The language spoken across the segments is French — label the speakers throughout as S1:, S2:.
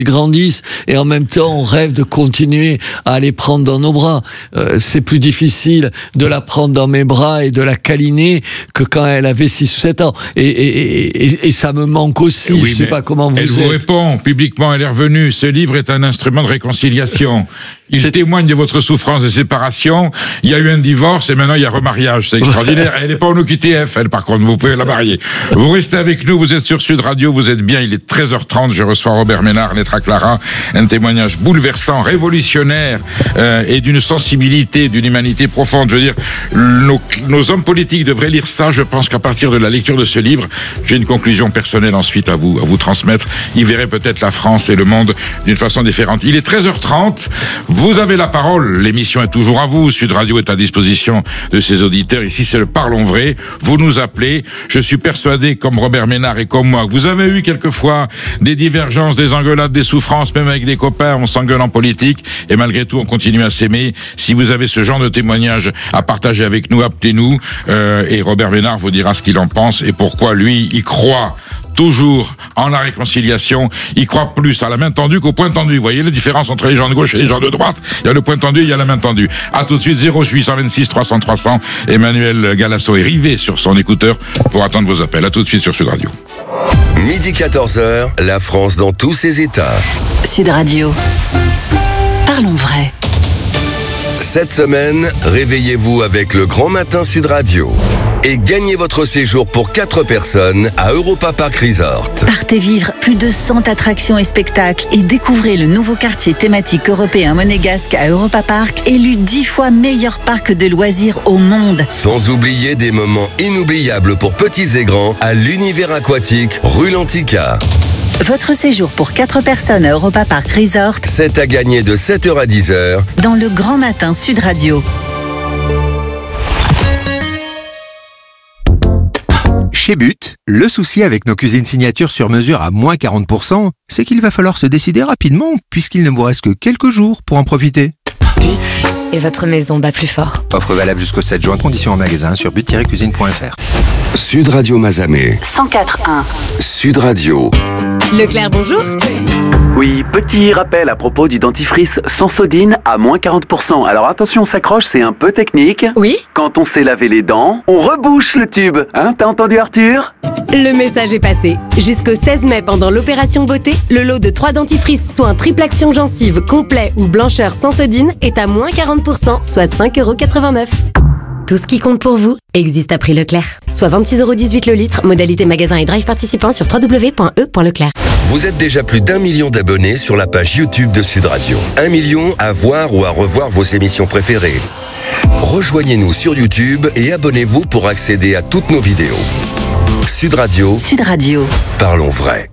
S1: grandissent et en même temps on rêve de continuer à les prendre dans nos bras. C'est plus difficile de la prendre dans mes bras et de la câliner que quand elle avait 6 ou 7 ans. Et ça me manque aussi.
S2: Oui,
S1: je sais pas comment vous êtes.
S2: Elle vous répond, publiquement elle est revenue, ce livre est un instrument de réconciliation. Il témoigne de votre souffrance de séparation. Il y a eu un divorce et maintenant il y a remariage. C'est extraordinaire. Elle n'est pas en OQTF, elle, par contre. Vous pouvez la marier. Vous restez avec nous. Vous êtes sur Sud Radio. Vous êtes bien. Il est 13h30. Je reçois Robert Ménard, Lettre à Clara. Un témoignage bouleversant, révolutionnaire, et d'une sensibilité, d'une humanité profonde. Je veux dire, nos hommes politiques devraient lire ça. Je pense qu'à partir de la lecture de ce livre, j'ai une conclusion personnelle ensuite à vous transmettre. Ils verraient peut-être la France et le monde d'une façon différente. Il est 13h30. Vous avez la parole, l'émission est toujours à vous, Sud Radio est à disposition de ses auditeurs, ici c'est le Parlons Vrai, vous nous appelez, je suis persuadé, comme Robert Ménard et comme moi, que vous avez eu quelquefois des divergences, des engueulades, des souffrances, même avec des copains, on s'engueule en politique, et malgré tout on continue à s'aimer. Si vous avez ce genre de témoignage à partager avec nous, appelez-nous, et Robert Ménard vous dira ce qu'il en pense, et pourquoi lui, il croit toujours en la réconciliation, il croit plus à la main tendue qu'au point tendu. Vous voyez la différence entre les gens de gauche et les gens de droite? Il y a le point tendu, il y a la main tendue. À tout de suite, 0826 300 300. Emmanuel Galasso est rivé sur son écouteur pour attendre vos appels. À tout de suite sur Sud Radio.
S3: Midi 14h, la France dans tous ses états.
S4: Sud Radio. Parlons vrai.
S3: Cette semaine, réveillez-vous avec le Grand Matin Sud Radio. Et gagnez votre séjour pour 4 personnes à Europa Park Resort.
S4: Partez vivre plus de 100 attractions et spectacles et découvrez le nouveau quartier thématique européen monégasque à Europa Park, élu 10 fois meilleur parc de loisirs au monde.
S3: Sans oublier des moments inoubliables pour petits et grands à l'univers aquatique rue Lantica.
S4: Votre séjour pour 4 personnes à Europa Park Resort,
S3: c'est à gagner de 7h à 10h
S4: dans le Grand Matin Sud Radio.
S5: Chez But, le souci avec nos cuisines signature sur mesure à moins 40%, c'est qu'il va falloir se décider rapidement puisqu'il ne vous reste que quelques jours pour en profiter.
S6: But et votre maison bat plus fort.
S5: Offre valable jusqu'au 7 juin, conditions en magasin sur but-cuisine.fr.
S3: Sud Radio Mazamet.
S4: 104.1.
S3: Sud Radio.
S6: Leclerc, bonjour.
S7: Oui, petit rappel à propos du dentifrice Sensodine à moins 40%. Alors attention, on s'accroche, c'est un peu technique.
S6: Oui.
S7: Quand on s'est lavé les dents, on rebouche le tube. Hein, t'as entendu Arthur?
S6: Le message est passé. Jusqu'au 16 mai, pendant l'opération beauté, le lot de 3 dentifrices soins triple action gencive complet ou blancheur Sensodine est à moins 40%, soit 5,89 €. Tout ce qui compte pour vous existe à prix Leclerc. Soit 26,18 € le litre, modalité magasin et drive participant sur www.e.leclerc.
S3: Vous êtes déjà plus d'1 million d'abonnés sur la page YouTube de Sud Radio. 1 million à voir ou à revoir vos émissions préférées. Rejoignez-nous sur YouTube et abonnez-vous pour accéder à toutes nos vidéos. Sud Radio.
S4: Sud Radio.
S3: Parlons vrai.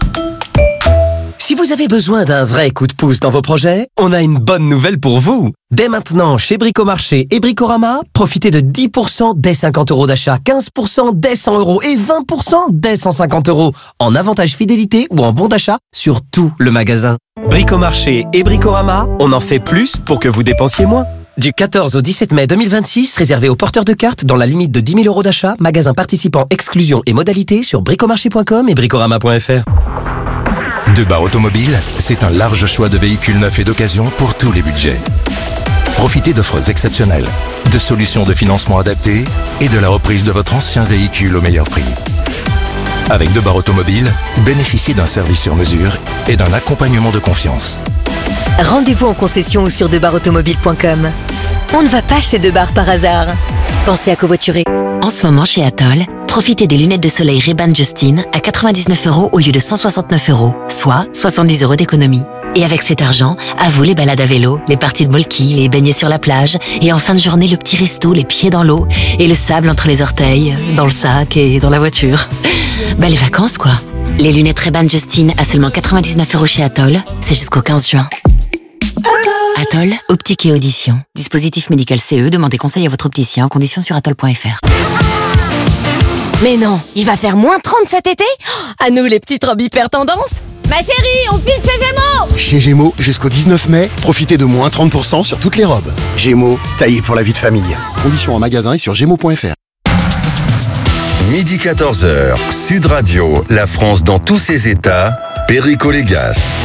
S8: Si vous avez besoin d'un vrai coup de pouce dans vos projets, on a une bonne nouvelle pour vous. Dès maintenant, chez Bricomarché et Bricorama, profitez de 10% dès 50 € d'achat, 15% dès 100 € et 20% dès 150 € en avantage fidélité ou en bon d'achat sur tout le magasin. Bricomarché et Bricorama, on en fait plus pour que vous dépensiez moins. Du 14 au 17 mai 2026, réservé aux porteurs de cartes dans la limite de 10 000 € d'achat, magasin participant, exclusion et modalités sur bricomarché.com et bricorama.fr.
S9: Debar Automobile, c'est un large choix de véhicules neufs et d'occasion pour tous les budgets. Profitez d'offres exceptionnelles, de solutions de financement adaptées et de la reprise de votre ancien véhicule au meilleur prix. Avec Debar Automobile, bénéficiez d'un service sur mesure et d'un accompagnement de confiance.
S10: Rendez-vous en concession ou sur debarautomobile.com. On ne va pas chez Debar par hasard. Pensez à covoiturer.
S11: En ce moment, chez Atoll, profitez des lunettes de soleil Ray-Ban Justine à 99 € au lieu de 169 €, soit 70 € d'économie. Et avec cet argent, à vous les balades à vélo, les parties de molki, les baignets sur la plage, et en fin de journée, le petit resto, les pieds dans l'eau, et le sable entre les orteils, dans le sac et dans la voiture. Bah les vacances quoi. Les lunettes Ray-Ban Justine à seulement 99 € chez Atoll, c'est jusqu'au 15 juin. Atoll, optique et audition. Dispositif médical CE, demandez conseil à votre opticien en conditions sur atoll.fr.
S6: Mais non, il va faire moins 30 cet été? À nous les petites robes hyper tendance. Ma chérie, on file chez Gémeaux!
S12: Chez Gémeaux, jusqu'au 19 mai, profitez de moins 30% sur toutes les robes. Gémeaux, taillé pour la vie de famille. Conditions en magasin et sur gémeaux.fr.
S3: Midi 14h, Sud Radio, la France dans tous ses états, Perico Légas.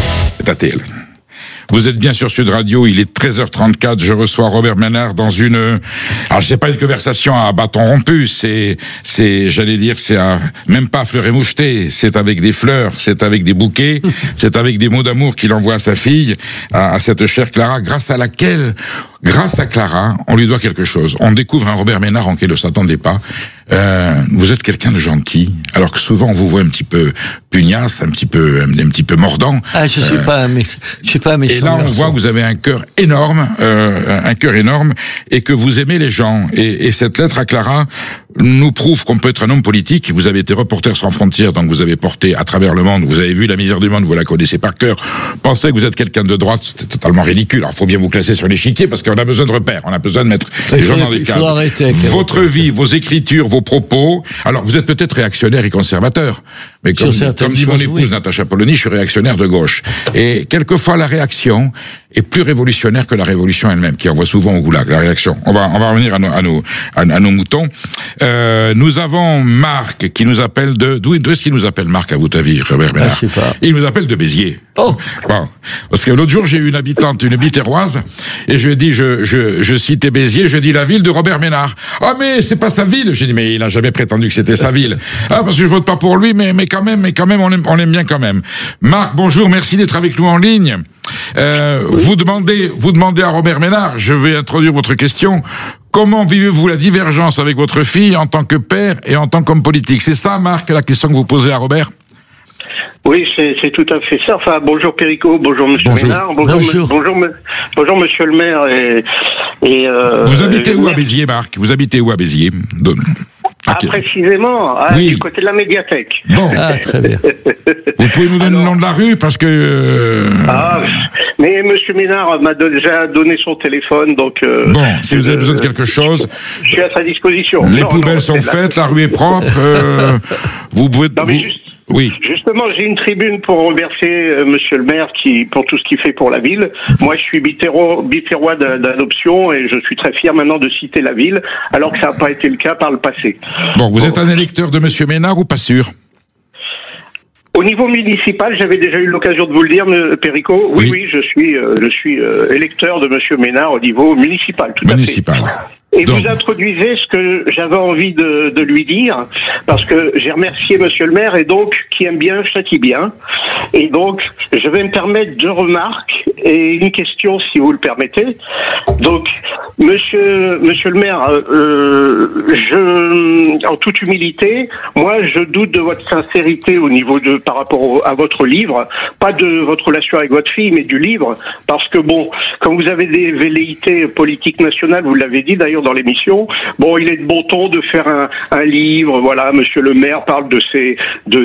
S2: C'est ATL. Vous êtes bien sur Sud Radio, il est 13h34, je reçois Robert Ménard dans une... Alors, c'est pas une conversation à bâton rompu, j'allais dire, même pas à fleur et moucheté, c'est avec des fleurs, c'est avec des bouquets, c'est avec des mots d'amour qu'il envoie à sa fille, à cette chère Clara, grâce à Clara, on lui doit quelque chose. On découvre un Robert Ménard en qui ne s'attendait pas. Vous êtes quelqu'un de gentil, alors que souvent on vous voit un petit peu pugnace, un petit peu mordant.
S1: Ah, je suis pas un méchant.
S2: Et là, on voit que vous avez un cœur énorme, et que vous aimez les gens. Et cette lettre à Clara nous prouve qu'on peut être un homme politique. Vous avez été Reporters sans frontières, donc vous avez porté à travers le monde, vous avez vu la misère du monde, vous la connaissez par cœur. Pensez que vous êtes quelqu'un de droite, c'était totalement ridicule. Alors, il faut bien vous classer sur l'échiquier, parce qu'on a besoin de repères, on a besoin de mettre les gens dans des cases. Votre vie, vos écritures, vos propos. Alors, vous êtes peut-être réactionnaire et conservateur, mais comme dit mon épouse Natacha Polony, je suis réactionnaire de gauche. Et quelquefois, la réaction est plus révolutionnaire que la révolution elle-même, qui envoie souvent au goulag, la réaction. On va revenir à nos moutons. Nous avons Marc qui nous appelle d'où est-ce qu'il nous appelle, Marc, à votre avis, Robert Ménard?
S1: Je sais pas.
S2: Il nous appelle de Béziers.
S1: Oh!
S2: Bon. Parce que l'autre jour, j'ai eu une bitéroise, et je lui ai dit, je citais Béziers, je dis la ville de Robert Ménard. Ah, mais c'est pas sa ville. J'ai dit, mais il a jamais prétendu que c'était sa ville. Ah, parce que je vote pas pour lui, mais quand même, on l'aime bien quand même. Marc, bonjour, merci d'être avec nous en ligne. Vous demandez à Robert Ménard, je vais introduire votre question, comment vivez-vous la divergence avec votre fille en tant que père et en tant qu'homme politique? C'est ça, Marc, la question que vous posez à Robert?
S13: Oui, c'est tout à fait ça. Enfin, bonjour Perico, bonjour Monsieur Ménard, bonjour Monsieur le maire
S2: vous habitez où à Béziers, Marc? Vous habitez où à Béziers? Okay.
S13: Précisément, du côté de la médiathèque.
S2: Bon, très bien. Vous pouvez nous donner le nom de la rue, parce que...
S13: mais Monsieur Ménard m'a déjà donné son téléphone, donc...
S2: bon, si vous avez besoin de quelque chose...
S13: Je suis à sa disposition.
S2: Les poubelles sont faites, la rue est propre, vous pouvez... Oui.
S13: Justement, j'ai une tribune pour remercier Monsieur le maire pour tout ce qu'il fait pour la ville. Moi, je suis bitérois d'adoption et je suis très fier maintenant de citer la ville, alors que ça n'a pas été le cas par le passé.
S2: Bon, vous êtes un électeur de Monsieur Ménard ou pas sûr?
S13: Au niveau municipal, j'avais déjà eu l'occasion de vous le dire, Perico. Oui, je suis électeur de Monsieur Ménard au niveau municipal, tout à fait. Et vous introduisez ce que j'avais envie de lui dire, parce que j'ai remercié Monsieur le maire, et donc, qui aime bien, châtie bien. Et donc, je vais me permettre 2 remarques et une question, si vous le permettez. Donc, Monsieur le maire, en toute humilité, moi, je doute de votre sincérité au niveau par rapport à votre livre, pas de votre relation avec votre fille, mais du livre, parce que bon, quand vous avez des velléités politiques nationales, vous l'avez dit d'ailleurs dans l'émission, bon, il est de bon ton de faire un livre, voilà, Monsieur le maire parle de ses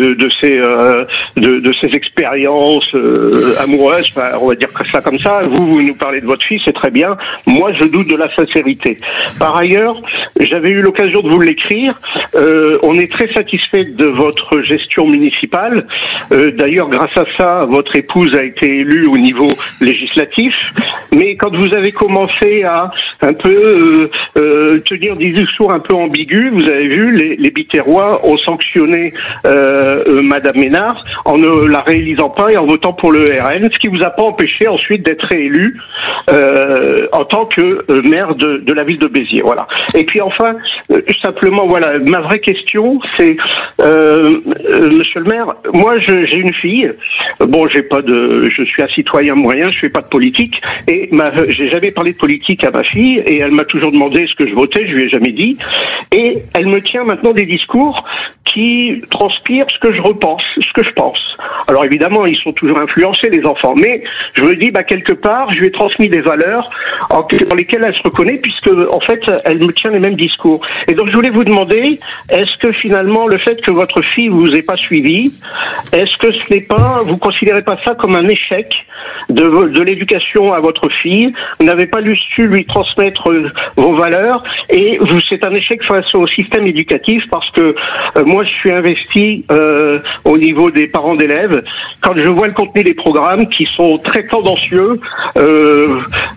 S13: expériences amoureuses, enfin, on va dire ça comme ça. Vous nous parlez de votre fille, c'est très bien. Moi, je doute de la sincérité. Par ailleurs, j'avais eu l'occasion de vous l'écrire. On est très satisfait de votre gestion municipale. D'ailleurs, grâce à ça, votre épouse a été élue au niveau législatif. Mais quand vous avez commencé à un peu tenir des discours un peu ambigus, vous avez vu, les bitérois ont sanctionné Madame Ménard en ne la réalisant pas et en votant pour le RN, ce qui vous a pas empêché ensuite d'être réélu en tant que maire de la ville de Béziers. Voilà. Et puis enfin, simplement, voilà, ma vraie question, c'est Monsieur le maire, moi j'ai une fille. Bon, je suis un citoyen moyen, je fais pas de politique et j'ai jamais parlé de politique à ma fille et elle m'a toujours demandé ce que je votais, je lui ai jamais dit. Et elle me tient maintenant des discours qui transpirent ce que je pense. Alors évidemment, ils sont toujours influencés, les enfants, mais je me dis, quelque part, je lui ai transmis des valeurs dans lesquelles elle se reconnaît, puisque en fait, elle me tient les mêmes discours. Et donc, je voulais vous demander, est-ce que finalement, le fait que votre fille vous ait pas suivi, est-ce que ce n'est pas, vous considérez pas ça comme un échec de l'éducation à votre fille? Vous n'avez pas su lui transmettre vos valeurs, et c'est un échec face au système éducatif, parce que moi, je suis investi au niveau des parents d'élèves. Quand je vois le contenu des programmes qui sont très tendancieux,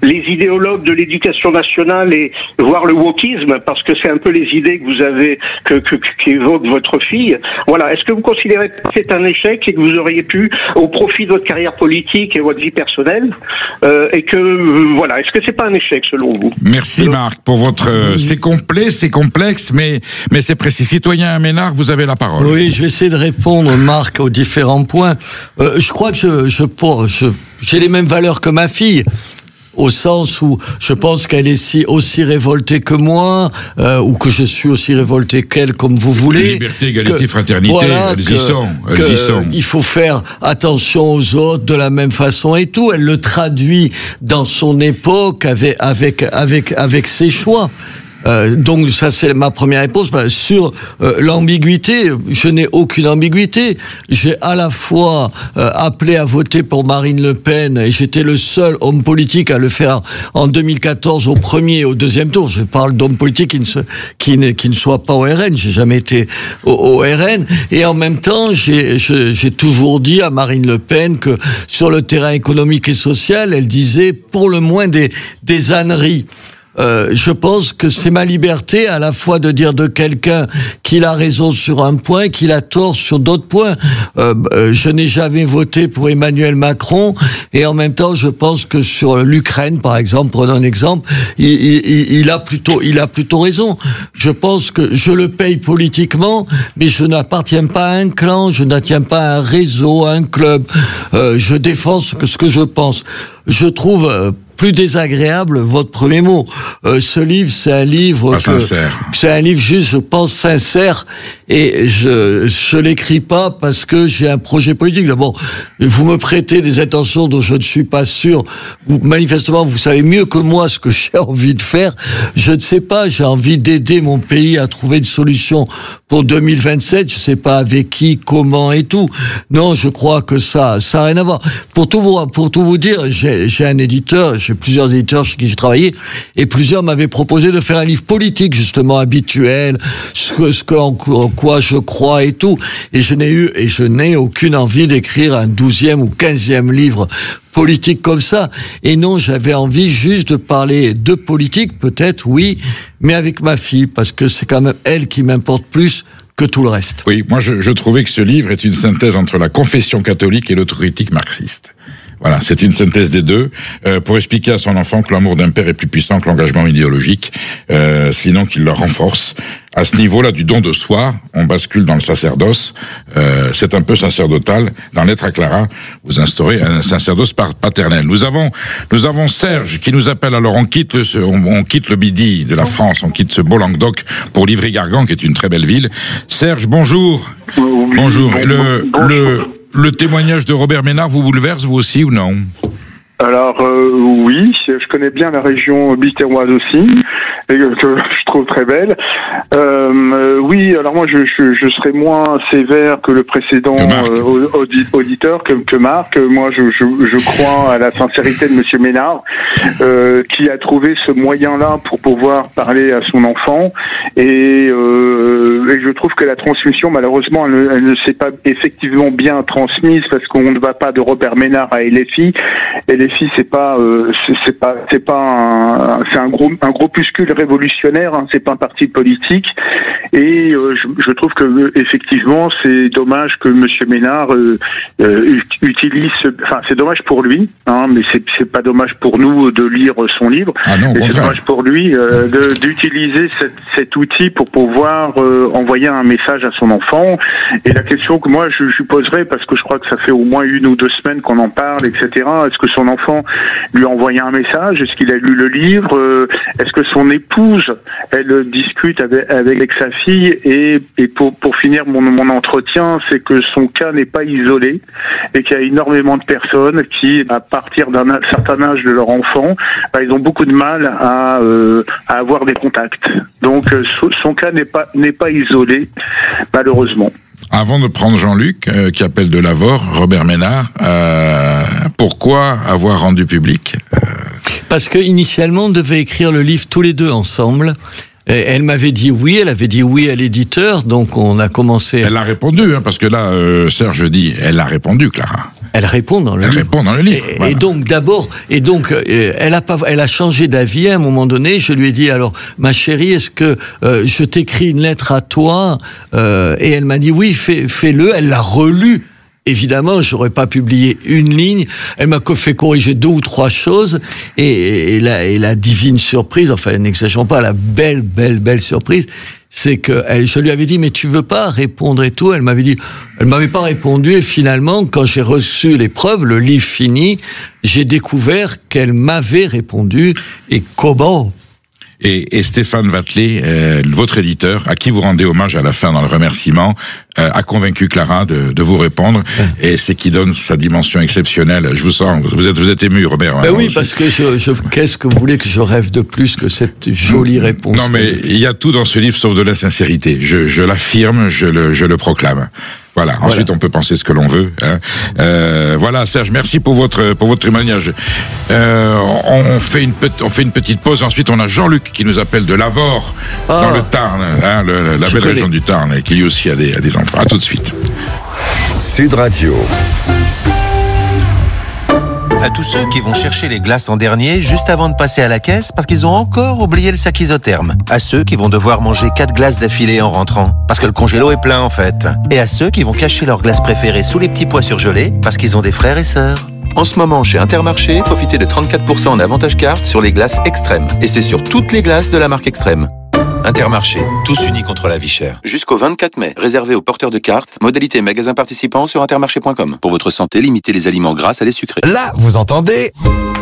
S13: les idéologues de l'éducation nationale et voire le wokisme, parce que c'est un peu les idées que vous avez, qu'évoque votre fille. Voilà. Est-ce que vous considérez que c'est un échec et que vous auriez pu, au profit de votre carrière politique et votre vie personnelle, et que voilà, est-ce que c'est pas un échec selon vous?
S2: Merci Marc pour votre. C'est complet, c'est complexe, mais c'est précis. Citoyen Ménard, vous avez la parole.
S1: Oui, je vais essayer de répondre, Marc, aux différents points. Je crois que j'ai les mêmes valeurs que ma fille. Au sens où je pense qu'elle est aussi révoltée que moi, ou que je suis aussi révolté qu'elle, comme vous voulez.
S2: Liberté, égalité, fraternité,
S1: voilà,
S2: elles y sont.
S1: Il faut faire attention aux autres de la même façon et tout. Elle le traduit dans son époque avec ses choix. Donc ça c'est ma première réponse. Sur l'ambiguïté, je n'ai aucune ambiguïté. J'ai à la fois appelé à voter pour Marine Le Pen, et j'étais le seul homme politique à le faire en 2014 au premier et au deuxième tour. Je parle d'hommes politiques qui ne soient pas au RN. J'ai jamais été au RN. Et en même temps, j'ai toujours dit à Marine Le Pen que sur le terrain économique et social, elle disait pour le moins des âneries. Je pense que c'est ma liberté à la fois de dire de quelqu'un qu'il a raison sur un point, qu'il a tort sur d'autres points. Je n'ai jamais voté pour Emmanuel Macron, et en même temps je pense que sur l'Ukraine, par exemple, prenons un exemple, il a plutôt raison. Je pense que je le paye politiquement, mais je n'appartiens pas à un clan, je n'appartiens pas à un réseau, à un club. Je défends ce que je pense. Je trouve plus désagréable votre premier mot. Ce livre, c'est un livre c'est un livre juste, je pense, sincère, et je l'écris pas parce que j'ai un projet politique. D'abord, vous me prêtez des intentions dont je ne suis pas sûr. Manifestement, vous savez mieux que moi ce que j'ai envie de faire. Je ne sais pas, j'ai envie d'aider mon pays à trouver une solution pour 2027. Je sais pas avec qui, comment et tout. Non, je crois que ça a rien à voir. Pour tout vous dire, j'ai un éditeur, j'ai plusieurs éditeurs chez qui j'ai travaillé, et plusieurs m'avaient proposé de faire un livre politique, justement, habituel, en quoi je crois et tout. Et je n'ai aucune envie d'écrire un 12e ou 15e livre politique comme ça. Et non, j'avais envie juste de parler de politique, peut-être, oui, mais avec ma fille, parce que c'est quand même elle qui m'importe plus que tout le reste.
S2: Oui, moi je trouvais que ce livre est une synthèse entre la confession catholique et l'autocritique marxiste. Voilà, c'est une synthèse des deux, pour expliquer à son enfant que l'amour d'un père est plus puissant que l'engagement idéologique, sinon qu'il le renforce. À ce niveau-là du don de soi, on bascule dans le sacerdoce. C'est un peu sacerdotal. Dans Lettre à Clara, vous instaurez un sacerdoce paternel. Nous avons Serge qui nous appelle. Alors on quitte le Midi de la France, on quitte ce beau Languedoc pour Livry-Gargan, qui est une très belle ville. Serge, bonjour. Oui, bonjour. Le témoignage de Robert Ménard vous bouleverse, vous aussi, ou non?
S14: Alors oui, je connais bien la région biterroise aussi, et que je trouve très belle. Oui, alors moi je serais moins sévère que le précédent auditeur, que Marc. Moi je crois à la sincérité de Monsieur Ménard, qui a trouvé ce moyen-là pour pouvoir parler à son enfant, et je trouve que la transmission, malheureusement, elle ne s'est pas effectivement bien transmise, parce qu'on ne va pas de Robert Ménard à LFI. LFI, c'est un groupuscule révolutionnaire, hein, c'est pas un parti politique, et je trouve que effectivement c'est dommage que Monsieur Ménard utilise, enfin c'est dommage pour lui, hein, mais c'est pas dommage pour nous de lire son livre.
S2: Ah non,
S14: c'est dommage pour lui d'utiliser cet outil pour pouvoir envoyer un message à son enfant. Et la question que moi je lui poserais, parce que je crois que ça fait au moins 1 ou 2 semaines qu'on en parle, etc. Est-ce que son enfant lui a envoyé un message? Est-ce qu'il a lu le livre? Est-ce que son épouse, elle discute avec sa fille? Et pour finir mon entretien, c'est que son cas n'est pas isolé, et qu'il y a énormément de personnes qui, à partir d'un certain âge de leur enfant, ils ont beaucoup de mal à avoir des contacts. Donc son cas n'est pas isolé, malheureusement.
S2: Avant de prendre Jean-Luc, qui appelle de Lavore, Robert Ménard, pourquoi avoir rendu public
S1: Parce que initialement, on devait écrire le livre tous les deux ensemble. Et elle m'avait dit oui, elle avait dit oui à l'éditeur, donc on a commencé...
S2: Elle a répondu, hein, parce que là, Serge dit, elle a répondu, Clara.
S1: Elle répond dans le livre. Et donc d'abord, elle a changé d'avis à un moment donné. Je lui ai dit, alors ma chérie, est-ce que je t'écris une lettre à toi? Et elle m'a dit oui, fais-le. Elle l'a relu. Évidemment, j'aurais pas publié une ligne. Elle m'a fait corriger 2 ou 3 choses. Et la divine surprise, enfin, n'exagérons pas, la belle surprise, c'est que je lui avais dit, mais tu veux pas répondre et tout? Elle m'avait pas répondu. Et finalement, quand j'ai reçu les preuves, le livre fini, j'ai découvert qu'elle m'avait répondu. Et comment?
S2: Et Stéphane Vatelet, votre éditeur, à qui vous rendez hommage à la fin dans le remerciement, a convaincu Clara de vous répondre, et c'est qui donne sa dimension exceptionnelle. Je vous sens, vous êtes ému, Robert.
S1: Ben oui, aussi. Parce que qu'est-ce que vous voulez que je rêve de plus que cette jolie réponse?
S2: Non, mais il y a tout dans ce livre sauf de la sincérité. Je l'affirme, je le proclame. Voilà. Ensuite, on peut penser ce que l'on veut. Hein. Voilà, Serge, merci pour votre témoignage. On fait une petite pause. Ensuite, on a Jean-Luc qui nous appelle de Lavore, dans le Tarn, hein, la belle région du Tarn, et qui lui aussi a des enfants. À tout de suite.
S3: Sud Radio.
S15: À tous ceux qui vont chercher les glaces en dernier juste avant de passer à la caisse parce qu'ils ont encore oublié le sac isotherme. À ceux qui vont devoir manger 4 glaces d'affilée en rentrant parce que le congélo est plein en fait. Et à ceux qui vont cacher leurs glaces préférées sous les petits pois surgelés parce qu'ils ont des frères et sœurs. En ce moment, chez Intermarché, profitez de 34% en avantage carte sur les glaces Extrême. Et c'est sur toutes les glaces de la marque Extrême. Intermarché, tous unis contre la vie chère. Jusqu'au 24 mai, réservé aux porteurs de cartes, modalité magasin participant sur intermarché.com. Pour votre santé, limitez les aliments gras à les sucrés.
S16: Là, vous entendez?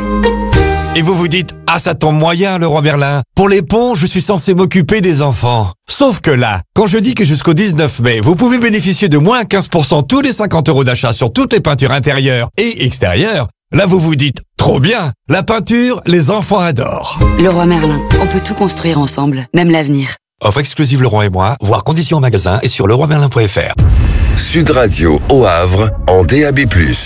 S16: Et vous vous dites, ah ça tombe moyen le roi Merlin. Pour les ponts, je suis censé m'occuper des enfants. Sauf que là, quand je dis que jusqu'au 19 mai, vous pouvez bénéficier de moins 15% tous les 50 € d'achat sur toutes les peintures intérieures et extérieures, là vous vous dites, trop bien, la peinture, les enfants adorent.
S17: Leroy Merlin, on peut tout construire ensemble, même l'avenir.
S16: Offre exclusive Leroy et moi, voir conditions en magasin et sur leroymerlin.fr.
S3: Sud Radio au Havre en DAB+.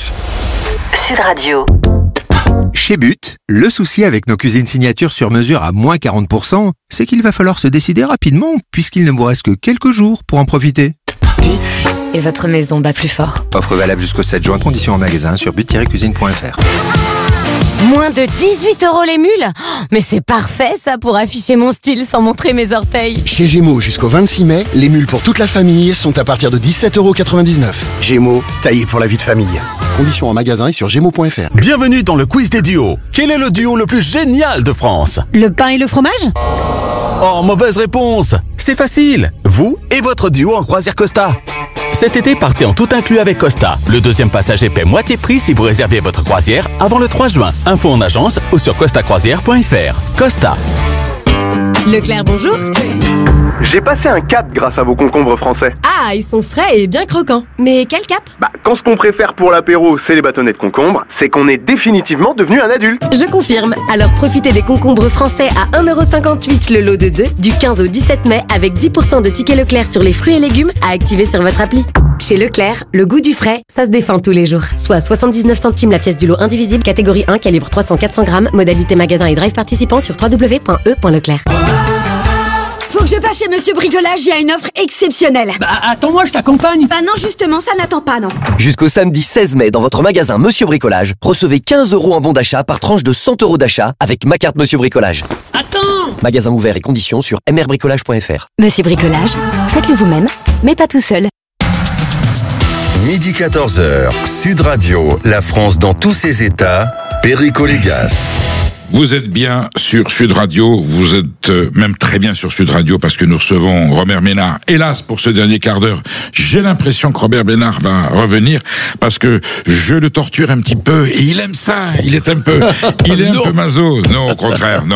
S4: Sud Radio.
S5: Chez But, le souci avec nos cuisines signatures sur mesure à moins 40%, c'est qu'il va falloir se décider rapidement puisqu'il ne vous reste que quelques jours pour en profiter.
S10: But et votre maison bat plus fort.
S5: Offre valable jusqu'au 7 juin, conditions en magasin sur but-cuisine.fr.
S6: Moins de 18 € les mules? Mais c'est parfait ça pour afficher mon style sans montrer mes orteils.
S12: Chez Gémeaux, jusqu'au 26 mai, les mules pour toute la famille sont à partir de 17,99 €. Gémeaux, taillés pour la vie de famille. Conditions en magasin et sur gémeaux.fr.
S18: Bienvenue dans le quiz des duos. Quel est le duo le plus génial de France?
S19: Le pain et le fromage?
S18: Oh, mauvaise réponse. C'est facile. Vous et votre duo en croisière Costa. Cet été, partez en tout inclus avec Costa. Le deuxième passager paie moitié prix si vous réservez votre croisière avant le 3 juin. Info en agence ou sur costacroisière.fr. Costa.
S6: Leclerc, bonjour.
S20: J'ai passé un cap grâce à vos concombres français.
S6: Ah, ils sont frais et bien croquants. Mais quel cap?
S20: Quand ce qu'on préfère pour l'apéro, c'est les bâtonnets de concombre, c'est qu'on est définitivement devenu un adulte.
S6: Je confirme. Alors profitez des concombres français à 1,58 € le lot de 2 du 15 au 17 mai avec 10% de tickets Leclerc sur les fruits et légumes à activer sur votre appli. Chez Leclerc, le goût du frais, ça se défend tous les jours. Soit 79 centimes la pièce du lot indivisible, catégorie 1, calibre 300-400 grammes, modalité magasin et drive participant sur www.e.leclerc.
S19: Faut que je passe chez Monsieur Bricolage, il y a une offre exceptionnelle.
S21: Attends-moi, je t'accompagne.
S19: Non, justement, ça n'attend pas, non.
S8: Jusqu'au samedi 16 mai, dans votre magasin Monsieur Bricolage, recevez 15 € en bon d'achat par tranche de 100 € d'achat avec ma carte Monsieur Bricolage.
S21: Attends!
S8: Magasin ouvert et conditions sur mrbricolage.fr.
S6: Monsieur Bricolage, faites-le vous-même, mais pas tout seul.
S3: Midi 14h, Sud Radio, la France dans tous ses états, Perico Légas.
S2: Vous êtes bien sur Sud Radio, vous êtes même très bien sur Sud Radio parce que nous recevons Robert Ménard. Hélas, pour ce dernier quart d'heure, j'ai l'impression que Robert Ménard va revenir parce que je le torture un petit peu et il aime ça, il est un peu maso. Non, au contraire,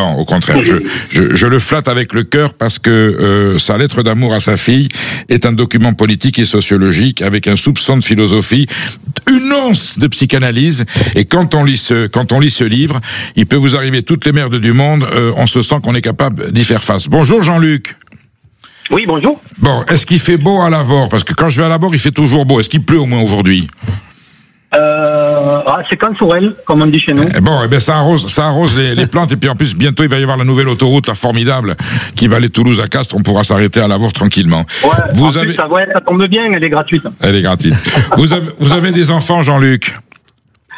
S2: je le flatte avec le cœur parce que sa lettre d'amour à sa fille est un document politique et sociologique avec un soupçon de philosophie, une once de psychanalyse, et quand on lit ce livre, il peut vous arriver toutes les merdes du monde, on se sent qu'on est capable d'y faire face. Bonjour Jean-Luc.
S22: Oui, bonjour.
S2: Bon, est-ce qu'il fait beau à Lavore? Parce que quand je vais à Lavore, il fait toujours beau. Est-ce qu'il pleut au moins aujourd'hui?
S22: C'est quand Sourel, comme on dit chez nous.
S2: Ça arrose les plantes, et puis en plus, bientôt, il va y avoir la nouvelle autoroute, la formidable, qui va aller de Toulouse à Castres. On pourra s'arrêter à Lavore tranquillement.
S22: Ouais, ça tombe bien, elle est gratuite.
S2: Elle est gratuite. Vous avez des enfants, Jean-Luc?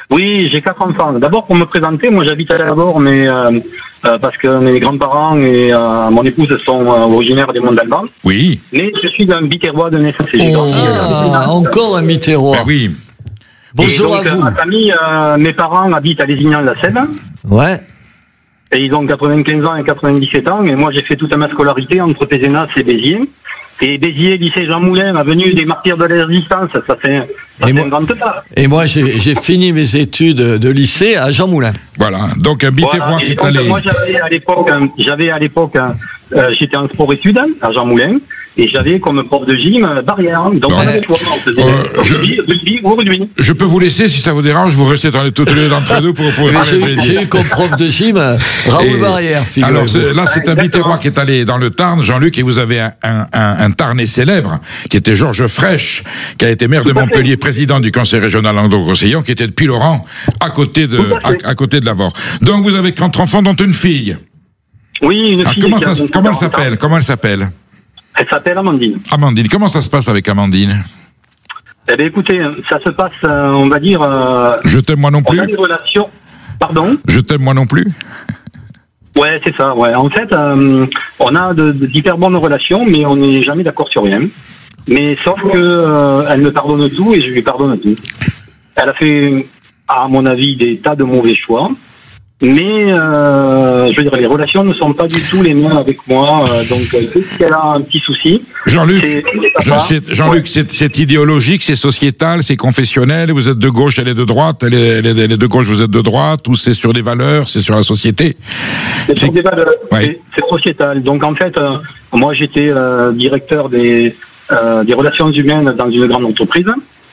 S22: Oui, j'ai 4 enfants. D'abord, pour me présenter, moi j'habite à Lavore, mais parce que mes grands-parents et mon épouse sont originaires des Monts d'Alban.
S2: Oui.
S22: Mais je suis un Biterrois de naissance.
S1: Encore un Biterrois.
S2: Ben oui.
S1: Bonjour à vous.
S22: Ma famille, mes parents habitent à Lézignan-la-Cède.
S1: Ouais.
S22: Et ils ont 95 ans et 97 ans. Et moi, j'ai fait toute ma scolarité entre Pézenas et Béziers. Et Béziers, lycée Jean Moulin, avenue des Martyrs de la Résistance, ça fait un grand pas.
S1: Et moi, j'ai fini mes études de lycée à Jean Moulin.
S2: Voilà, donc un Biterrois qui est allé...
S22: Moi, j'avais à l'époque, j'étais en sport-études à Jean Moulin. Et j'avais comme prof de gym Barrière. Donc, on avait on faisait rugby ou rugby.
S2: Je peux vous laisser, si ça vous dérange, vous restez toutes les deux d'entre deux pour parler.
S1: J'ai eu comme prof de gym Raoul Barrière.
S2: Alors là, c'est un Biterrois qui est allé dans le Tarn, Jean-Luc, et vous avez un Tarnais célèbre, qui était Georges Frêche, qui a été maire de Montpellier, président du conseil régional Languedoc-Roussillon, qui était depuis Laurent, à côté de Lavore. Donc vous avez 4 enfants, dont une fille.
S22: Oui, une fille.
S2: Comment elle s'appelle?
S22: Elle s'appelle Amandine.
S2: Amandine, comment ça se passe avec Amandine?
S22: Eh bien, écoutez, ça se passe, on va dire...
S2: Je t'aime moi non plus.
S22: On a des relations... Pardon?
S2: Je t'aime moi non plus.
S22: Ouais, c'est ça, ouais. En fait, on a d'hyper bonnes relations, mais on n'est jamais d'accord sur rien. Mais sauf que elle me pardonne tout et je lui pardonne tout. Elle a fait, à mon avis, des tas de mauvais choix. Mais, je veux dire, les relations ne sont pas du tout les mêmes avec moi. Donc, si elle a un petit souci...
S2: Jean-Luc, c'est idéologique, c'est sociétal, c'est confessionnel. Vous êtes de gauche, elle est de droite. Elle est de gauche, vous êtes de droite. Ou c'est sur des valeurs, c'est sur la société?
S22: C'est sur des valeurs, c'est sociétal. Donc, en fait, moi, j'étais directeur des relations humaines dans une grande entreprise.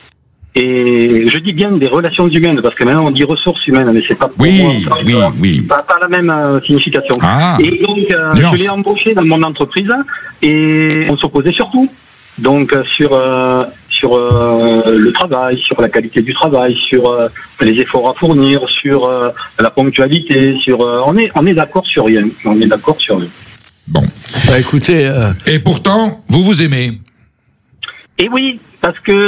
S22: Et je dis bien des relations humaines, parce que maintenant on dit ressources humaines, mais c'est pas pour moi, pas la même signification. Et donc, je l'ai embauché dans mon entreprise, et on s'opposait sur tout. Donc, sur le travail, sur la qualité du travail, sur les efforts à fournir, sur la ponctualité, on est d'accord sur rien. On est d'accord sur rien.
S2: Bon.
S1: Bah, écoutez...
S2: Et pourtant, vous vous aimez.
S22: Et oui, parce que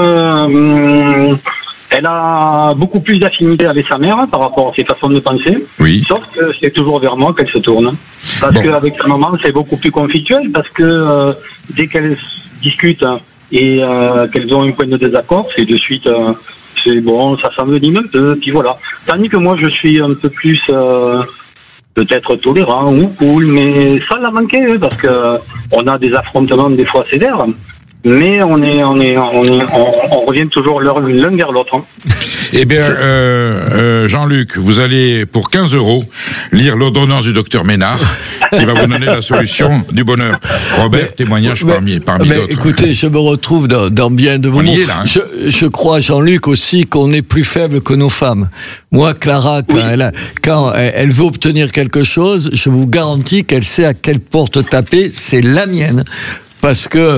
S22: elle a beaucoup plus d'affinité avec sa mère par rapport à ses façons de penser.
S2: Oui.
S22: Sauf que c'est toujours vers moi qu'elle se tourne. Parce qu'avec sa maman, c'est beaucoup plus conflictuel, parce que dès qu'elles discutent et qu'elles ont un point de désaccord, c'est de suite, c'est bon, ça s'envenime un peu, puis voilà. Tandis que moi, je suis un peu plus... peut-être tolérant ou cool, mais ça l'a manqué, parce que on a des affrontements des fois sévères. Mais on revient toujours l'un vers l'autre.
S2: Eh bien, Jean-Luc, vous allez, pour 15 € lire l'ordonnance du docteur Ménard, qui va vous donner la solution du bonheur. Robert, témoignage parmi d'autres.
S1: Écoutez, je me retrouve dans bien de moments. Je crois, Jean-Luc, aussi qu'on est plus faible que nos femmes. Moi, Clara, quand elle veut obtenir quelque chose, je vous garantis qu'elle sait à quelle porte taper, c'est la mienne. Parce que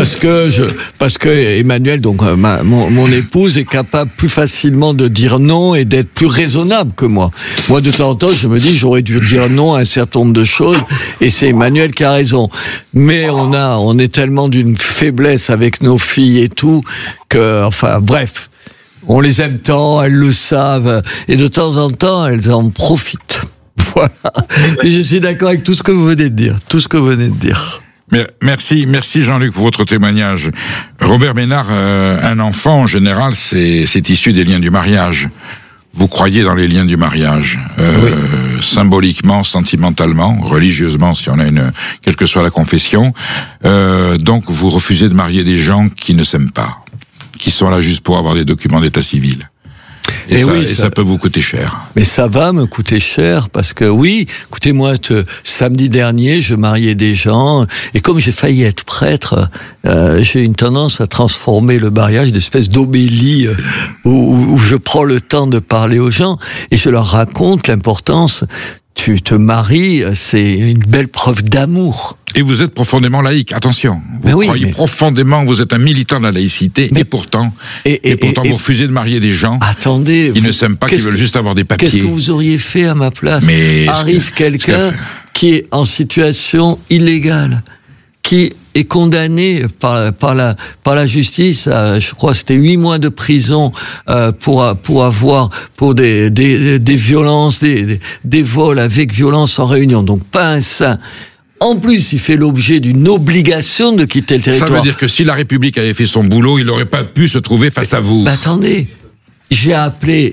S1: Emmanuel, donc mon épouse, est capable plus facilement de dire non et d'être plus raisonnable que moi. Moi, de temps en temps, je me dis j'aurais dû dire non à un certain nombre de choses, et c'est Emmanuel qui a raison. Mais on est tellement d'une faiblesse avec nos filles et tout que, enfin, bref, on les aime tant, elles le savent, et de temps en temps, elles en profitent. Voilà. Et je suis d'accord avec tout ce que vous venez de dire.
S2: Merci Jean-Luc pour votre témoignage. Robert Ménard, un enfant en général, c'est issu des liens du mariage. Vous croyez dans les liens du mariage, symboliquement, sentimentalement, religieusement, si on a quelle que soit la confession. Donc vous refusez de marier des gens qui ne s'aiment pas, qui sont là juste pour avoir des documents d'état civil. Et ça peut vous coûter cher.
S1: Mais ça va me coûter cher, parce que écoutez, moi, samedi dernier, je mariais des gens, et comme j'ai failli être prêtre, j'ai une tendance à transformer le mariage d'espèce d'obélie où je prends le temps de parler aux gens, et je leur raconte l'importance. Tu te maries, c'est une belle preuve d'amour.
S2: Et vous êtes profondément laïque, attention. Vous croyez profondément, vous êtes un militant de la laïcité, et pourtant vous refusez de marier des gens qui ne s'aiment pas, qui veulent juste avoir des papiers.
S1: Qu'est-ce que vous auriez fait à ma place? Arrive quelqu'un qui est en situation illégale, qui est condamné par la justice à, je crois, c'était 8 mois de prison pour des violences, des vols avec violence en réunion. Donc pas un saint. En plus, il fait l'objet d'une obligation de quitter le territoire.
S2: Ça veut dire que si la République avait fait son boulot, il n'aurait pas pu se trouver face à vous.
S1: Attendez, j'ai appelé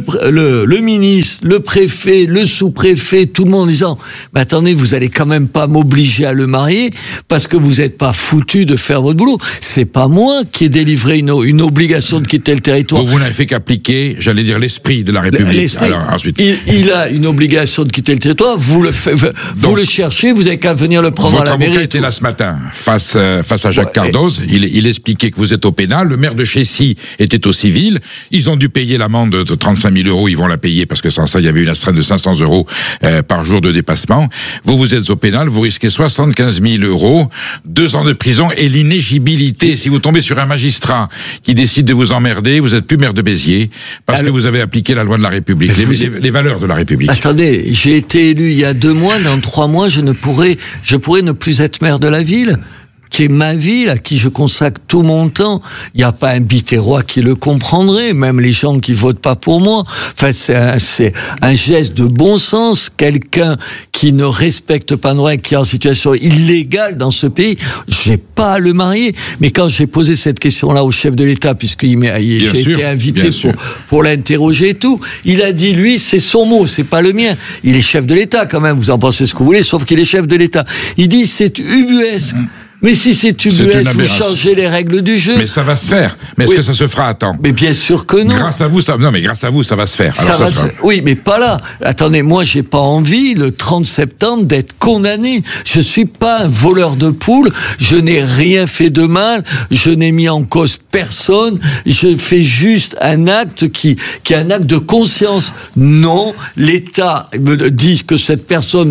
S1: le ministre, le préfet, le sous-préfet, tout le monde en disant « attendez, vous allez quand même pas m'obliger à le marier parce que vous n'êtes pas foutu de faire votre boulot. C'est pas moi qui ai délivré une obligation de quitter le territoire. »
S2: Vous n'avez fait qu'appliquer, j'allais dire, l'esprit de la République. Alors, ensuite.
S1: Il a une obligation de quitter le territoire, vous le cherchez, vous n'avez qu'à venir le prendre à la mairie.
S2: Votre avocat était là ce matin, face à Jacques Cardoz. Il expliquait que vous êtes au pénal, le maire de Chessy était au civil, ils ont dû payer l'amende de 35 000 €, ils vont la payer parce que sans ça, il y avait une astreinte de 500 € par jour de dépassement. Vous êtes au pénal, vous risquez 75 000 €, 2 ans de prison et l'inéligibilité. Si vous tombez sur un magistrat qui décide de vous emmerder, vous n'êtes plus maire de Béziers parce que vous avez appliqué la loi de la République, les valeurs de la République.
S1: Attendez, j'ai été élu il y a 2 mois, dans 3 mois, je pourrais ne plus être maire de la ville, qui est ma ville, à qui je consacre tout mon temps. Il n'y a pas un Biterrois qui le comprendrait, même les gens qui votent pas pour moi. Enfin, c'est un geste de bon sens. Quelqu'un qui ne respecte pas nos règles, qui est en situation illégale dans ce pays, j'ai pas à le marier. Mais quand j'ai posé cette question-là au chef de l'État, puisqu'il j'ai été invité pour l'interroger et tout, il a dit, lui, c'est son mot, c'est pas le mien. Il est chef de l'État quand même, vous en pensez ce que vous voulez, sauf qu'il est chef de l'État. Il dit, c'est ubuesque. Mais si c'est ubuesque, vous changez les règles du jeu.
S2: Mais ça va se faire. Mais est-ce que ça se fera à temps?
S1: Mais bien sûr que non.
S2: Grâce à vous, ça va se faire. Alors
S1: oui, mais pas là. Attendez, moi, j'ai pas envie, le 30 septembre, d'être condamné. Je suis pas un voleur de poules. Je n'ai rien fait de mal. Je n'ai mis en cause personne. Je fais juste un acte qui est un acte de conscience. Non, l'État me dit que cette personne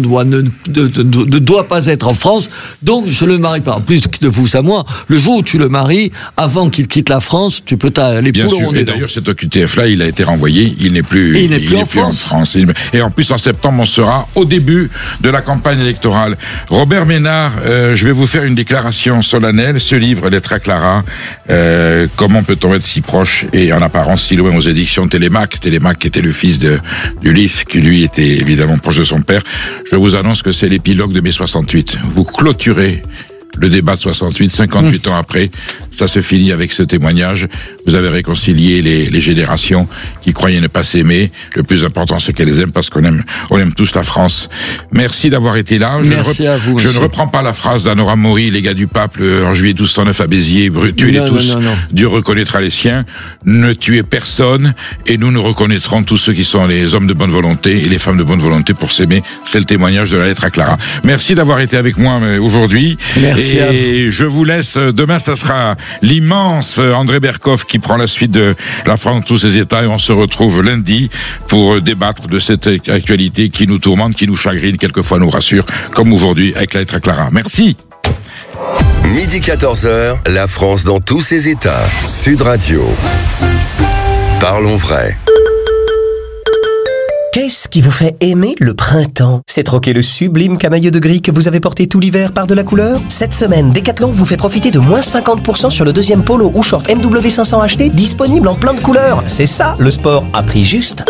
S1: ne doit pas être en France, donc je le marie pas. En plus de vous à moi, le jour où tu le maries, avant qu'il quitte la France, tu peux les
S2: Bien
S1: poules
S2: sûr. Et d'ailleurs, cet OQTF-là, il a été renvoyé. Il n'est plus en France. Et en plus, en septembre, on sera au début de la campagne électorale. Robert Ménard, je vais vous faire une déclaration solennelle. Ce livre, Lettre à Clara, comment peut-on être si proche et en apparence si loin aux éditions Télémaque. Télémaque qui était le fils d'Ulysse, qui lui était évidemment proche de son père. Je vous annonce que c'est l'épilogue de mai 68. Vous clôturez le débat de 68, 58 ans après, ça se finit avec ce témoignage. Vous avez réconcilié les générations qui croyaient ne pas s'aimer. Le plus important, c'est qu'elles aiment parce qu'on aime tous la France. Merci d'avoir été là.
S1: Merci à vous.
S2: Je ne reprends pas la phrase d'Anora Mori, les gars du pape, en juillet 1209 à Béziers, tuez-les tous. Non. Dieu reconnaîtra les siens. Ne tuez personne et nous reconnaîtrons tous ceux qui sont les hommes de bonne volonté et les femmes de bonne volonté pour s'aimer. C'est le témoignage de la lettre à Clara. Merci d'avoir été avec moi aujourd'hui.
S1: Merci.
S2: Et je vous laisse, demain ça sera l'immense André Berkoff qui prend la suite de La France tous ses États et on se retrouve lundi pour débattre de cette actualité qui nous tourmente, qui nous chagrine, quelquefois nous rassure, comme aujourd'hui avec la lettre à Clara. Merci.
S3: Midi 14h, La France dans tous ses États. Sud Radio. Parlons vrai.
S8: Qu'est-ce qui vous fait aimer le printemps? C'est troquer le sublime camailleux de gris que vous avez porté tout l'hiver par de la couleur? Cette semaine, Decathlon vous fait profiter de moins 50% sur le deuxième polo ou short MW500 acheté disponible en plein de couleurs. C'est ça, le sport à prix juste.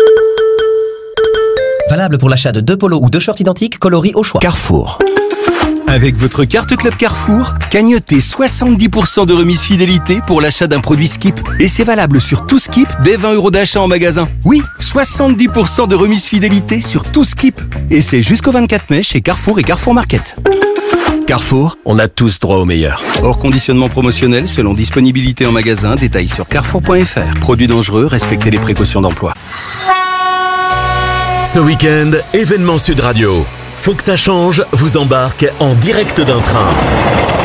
S8: Valable pour l'achat de 2 polos ou 2 shorts identiques coloris au choix.
S18: Carrefour. Avec votre carte Club Carrefour, cagnotez 70% de remise fidélité pour l'achat d'un produit Skip. Et c'est valable sur tout Skip dès 20 € d'achat en magasin. Oui, 70% de remise fidélité sur tout Skip. Et c'est jusqu'au 24 mai chez Carrefour et Carrefour Market. Carrefour, on a tous droit au meilleur. Hors conditionnement promotionnel selon disponibilité en magasin, détails sur carrefour.fr. Produits dangereux, respectez les précautions d'emploi.
S7: Ce week-end, événement Sud Radio. Faut que ça change vous embarque en direct d'un train.